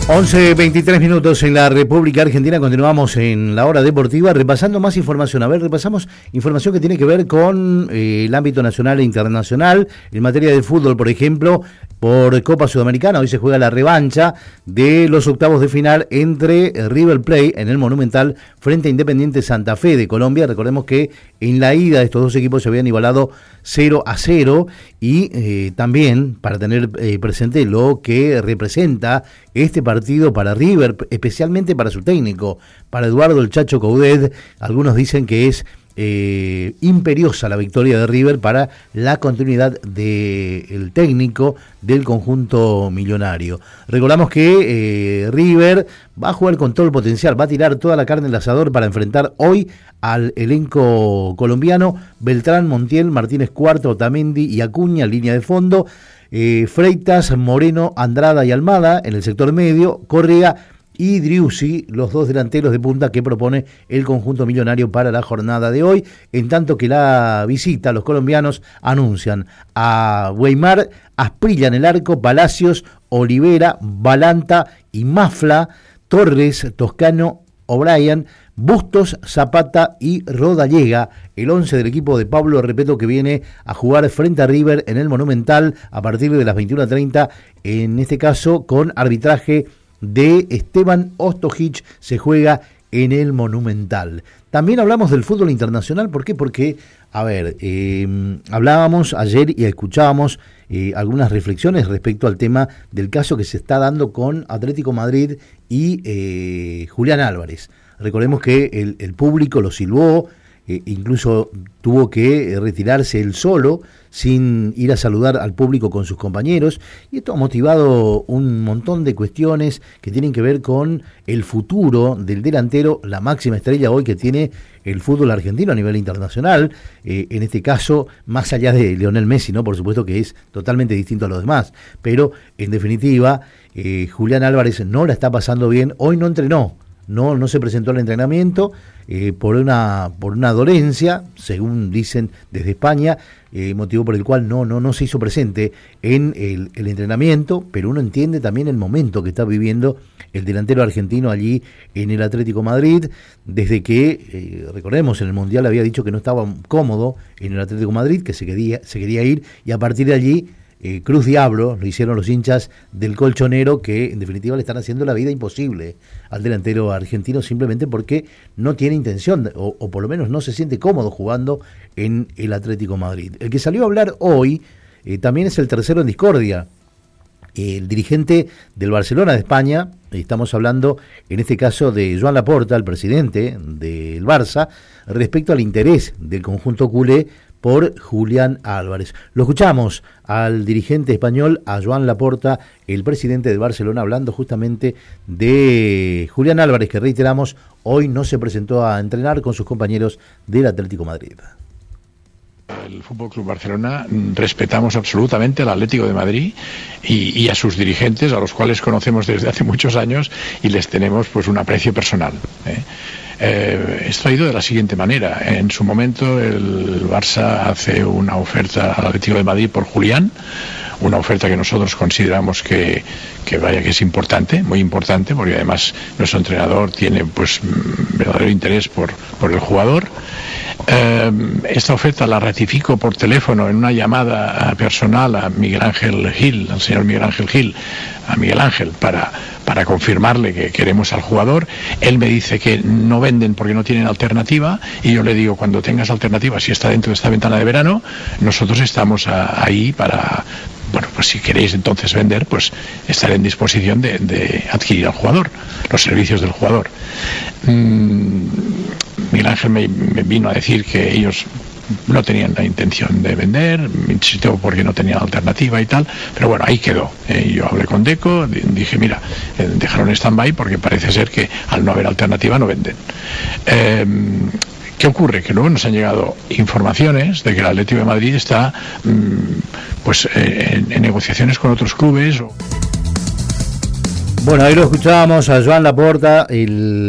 11:23 minutos en la República Argentina. Continuamos en la hora deportiva repasando más información. A ver, repasamos información que tiene que ver con el ámbito nacional e internacional. En materia de fútbol, por ejemplo, por Copa Sudamericana, hoy se juega la revancha de los octavos de final entre River Plate en el Monumental frente a Independiente Santa Fe de Colombia. Recordemos que en la ida estos dos equipos se habían igualado 0-0 y también para tener presente lo que representa este partido para River, especialmente para su técnico, para Eduardo el Chacho Coudet. Algunos dicen que es imperiosa la victoria de River para la continuidad del técnico del conjunto millonario. Recordamos que River va a jugar con todo el potencial, va a tirar toda la carne del asador para enfrentar hoy al elenco colombiano: Beltrán, Montiel, Martínez Cuarto, Otamendi y Acuña en línea de fondo, Freitas, Moreno, Andrada y Almada en el sector medio, Correa y Driussi, los dos delanteros de punta que propone el conjunto millonario para la jornada de hoy, en tanto que la visita, los colombianos anuncian a Weimar, Asprilla en el arco, Palacios, Olivera, Balanta y Mafla, Torres, Toscano, O'Brien, Bustos, Zapata y Rodallega, el 11 del equipo de Pablo Repeto, que viene a jugar frente a River en el Monumental a partir de las 21:30, en este caso con arbitraje de Esteban Ostojic. Se juega en el Monumental. También hablamos del fútbol internacional. ¿Por qué? Porque, a ver, hablábamos ayer y escuchábamos algunas reflexiones respecto al tema del caso que se está dando con Atlético Madrid y Julián Álvarez. Recordemos que el público lo silbó, incluso tuvo que retirarse él solo, sin ir a saludar al público con sus compañeros, y esto ha motivado un montón de cuestiones que tienen que ver con el futuro del delantero, la máxima estrella hoy que tiene el fútbol argentino a nivel internacional, en este caso, más allá de Lionel Messi, ¿no? Por supuesto que es totalmente distinto a los demás, pero en definitiva, Julián Álvarez no la está pasando bien, hoy no entrenó. No se presentó al entrenamiento por una dolencia, según dicen desde España, motivo por el cual no se hizo presente en el entrenamiento, pero uno entiende también el momento que está viviendo el delantero argentino allí en el Atlético Madrid, desde que, recordemos, en el Mundial había dicho que no estaba cómodo en el Atlético Madrid, que se quería ir, y a partir de allí Cruz Diablo lo hicieron los hinchas del colchonero, que en definitiva le están haciendo la vida imposible al delantero argentino, simplemente porque no tiene intención o por lo menos no se siente cómodo jugando en el Atlético Madrid. El que salió a hablar hoy también es el tercero en discordia, el dirigente del Barcelona de España. Estamos hablando en este caso de Joan Laporta, el presidente del Barça, respecto al interés del conjunto culé por Julián Álvarez. Lo escuchamos al dirigente español, a Joan Laporta, el presidente de Barcelona, hablando justamente de Julián Álvarez, que reiteramos, hoy no se presentó a entrenar con sus compañeros del Atlético Madrid. El Fútbol Club Barcelona respetamos absolutamente al Atlético de Madrid y a sus dirigentes, a los cuales conocemos desde hace muchos años y les tenemos pues un aprecio personal. Esto ha ido de la siguiente manera. En su momento el Barça hace una oferta al Atlético de Madrid por Julián, una oferta que nosotros consideramos que es importante, muy importante, porque además nuestro entrenador tiene pues verdadero interés por el jugador. Esta oferta la ratifico por teléfono en una llamada personal a Miguel Ángel Gil, al señor Miguel Ángel Gil, a Miguel Ángel, para confirmarle que queremos al jugador. Él me dice que no venden porque no tienen alternativa, y yo le digo, cuando tengas alternativa, si está dentro de esta ventana de verano, nosotros estamos ahí para... Bueno, pues si queréis entonces vender, pues estaré en disposición de adquirir al jugador, los servicios del jugador. Miguel Ángel me vino a decir que ellos no tenían la intención de vender, me insistió porque no tenían alternativa y tal, pero bueno, ahí quedó. Yo hablé con Deco, dije, mira, dejaron stand-by porque parece ser que al no haber alternativa no venden. ¿Qué ocurre? Que luego nos han llegado informaciones de que el Atlético de Madrid está en negociaciones con otros clubes. Bueno, ahí lo escuchábamos a Joan Laporta, el